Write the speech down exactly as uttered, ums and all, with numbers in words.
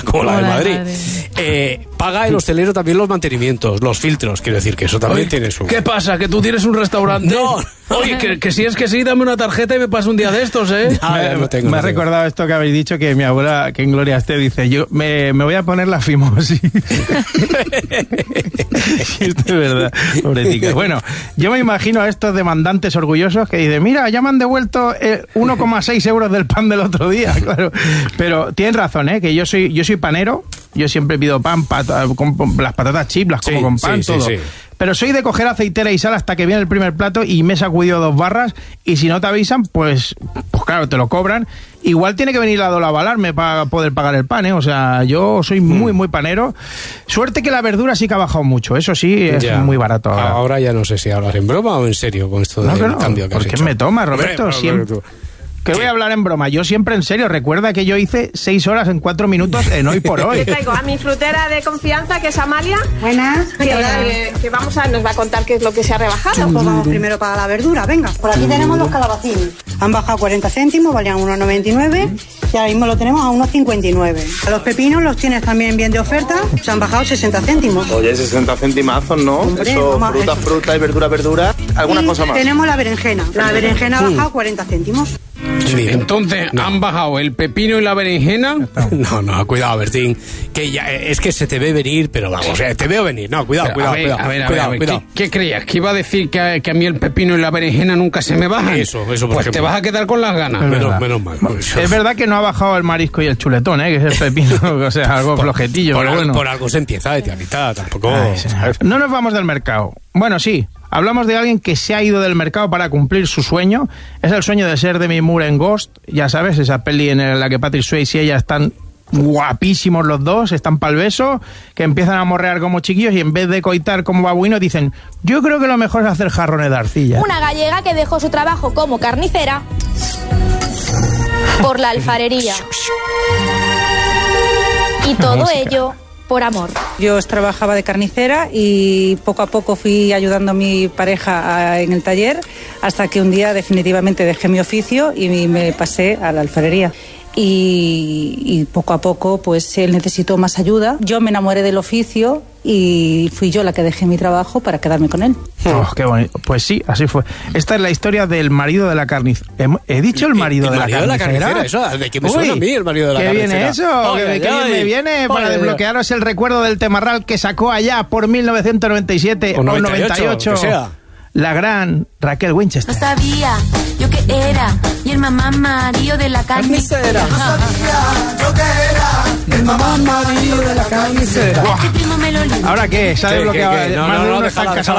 como la de Madrid. Eh, paga el hostelero también los mantenimientos, los filtros, quiero decir que eso también Oye, tiene su... ¿Qué pasa? ¿Que tú tienes un restaurante? No. Oye, que, que si es que sí, dame una tarjeta y me paso un día de estos, ¿eh? Ah, me no tengo, me ha no tengo. recordado esto que habéis dicho, que mi abuela, que en gloria esté, dice, yo me, me voy a poner la fimosis. Esto es verdad, pobretica. Bueno, yo me imagino a estos demandantes orgullosos que dicen, mira, ya me han devuelto eh, uno coma seis euros del pan del otro día, claro. Pero tienen razón, ¿eh? Que yo soy, yo soy panero, yo siempre pido pan, pata, con, con las patatas chips, las como Sí, con pan, sí, todo. sí, sí. Pero soy de coger aceitera y sal hasta que viene el primer plato y me he sacudido dos barras, y si no te avisan, pues, pues claro, te lo cobran. Igual tiene que venir la Dola a avalarme para poder pagar el pan, ¿eh? O sea, yo soy muy, muy panero. Suerte que la verdura sí que ha bajado mucho, eso sí, es Ya. muy barato ahora. Ahora ya no sé si hablas en broma o en serio con esto No, del que no, cambio que has ¿por qué hecho. me tomas, Roberto? Hombre, Siempre- pero tú- Que voy a hablar en broma, yo siempre en serio. Recuerda que yo hice seis horas en cuatro minutos en Hoy por Hoy. Te traigo a mi frutera de confianza, que es Amalia. Buenas. Que, que, que vamos a, nos va a contar qué es lo que se ha rebajado. Pues vamos primero para la verdura, venga. Por aquí tenemos los calabacines. Han bajado cuarenta céntimos, valían uno noventa y nueve y ahora mismo lo tenemos a uno cincuenta y nueve. A los pepinos los tienes también bien de oferta, se han bajado sesenta céntimos. Oye, sesenta centimazos, ¿no? Hombre, Eso, vamos a fruta, ver. fruta y verdura, verdura. ¿Alguna Y cosa más? tenemos la berenjena. La berenjena ha bajado cuarenta céntimos. Mira. Entonces, ¿han bajado el pepino y la berenjena? No, no, cuidado, Bertín, que ya es que se te ve venir, pero vamos, eh, te veo venir. No, cuidado, Pero, cuidado, a ver, cuidado, a ver, a ver, cuidado, a ver, cuidado. ¿qué, qué creías? ¿Que iba a decir que, que a mí el pepino y la berenjena nunca se me bajan? Eso, eso, por Pues ejemplo. te vas a quedar con las ganas. Es Menos, verdad. menos mal. Es verdad que no ha bajado el marisco y el chuletón, ¿eh? Que es el pepino, o sea, algo flojetillo, Por, pero algo, bueno. por algo se empieza de tianita, tampoco... Ay, sí. ¿sabes? No nos vamos del mercado. Bueno, sí, hablamos de alguien que se ha ido del mercado para cumplir su sueño. Es el sueño de ser Demi Moore en Ghost. Ya sabes, esa peli en la que Patrick Swayze y ella están guapísimos los dos, están pa'l beso, que empiezan a morrear como chiquillos y en vez de coitar como babuinos dicen, yo creo que lo mejor es hacer jarrones de arcilla. Una gallega que dejó su trabajo como carnicera por la alfarería. Y todo Música. ello por amor. Yo trabajaba de carnicera y poco a poco fui ayudando a mi pareja a- en el taller hasta que un día definitivamente dejé mi oficio y me pasé a la alfarería. Y, y poco a poco pues él necesitó más ayuda. Yo me enamoré del oficio y fui yo la que dejé mi trabajo para quedarme con él. Oh, qué bonito. Pues sí, así fue. Esta es la historia del marido de la carnicera. ¿He dicho el marido, El de, marido la de la carnicera? carnicera, eso, ¿de qué me Uy, suena a mí el marido de la ¿qué carnicera? viene eso? Ay, ¿Qué, ay, qué ay. me viene para Ay, ay, desbloquearos el recuerdo del Temarral que sacó allá por mil novecientos noventa y siete O o noventa y ocho, noventa y ocho? que sea. La gran Raquel Winchester. No sabía yo que era y el mamá marido de la carnicera. El mamá marido de la carnicera. Este primo me lo lió. ¿Ahora qué? ¿Se ha ¿Qué, desbloqueado? qué, qué? No, Más no, de no, uno déjala, está en casa déjala